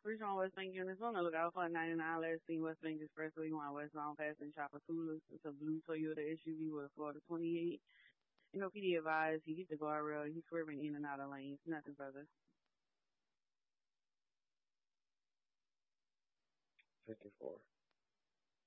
Reach on West Bank Units. On the lookout for a 99 last seen West Bank Expressway going westbound passing Chapatula. It's a blue Toyota SUV with a Florida 28. PD advised he hit the guardrail. He's swerving in and out of lanes. Nothing further. 54.